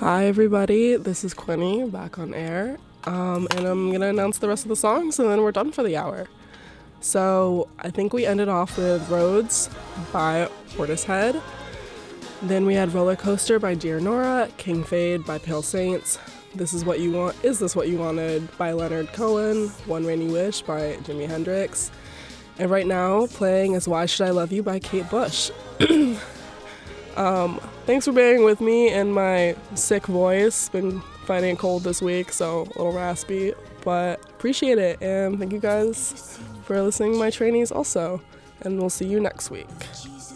Hi everybody, this is Quinny back on air, and I'm gonna announce the rest of the songs and then we're done for the hour. So I think we ended off with Roads by Portishead. Then we had Roller Coaster by Dear Nora, King Fade by Pale Saints, This Is What You Want, Is This What You Wanted by Leonard Cohen, One Rainy Wish by Jimi Hendrix, and right now playing is Why Should I Love You by Kate Bush. Thanks for bearing with me and my sick voice. Been fighting a cold this week, so a little raspy, but appreciate it. And thank you guys for listening to my trainees also. And we'll see you next week.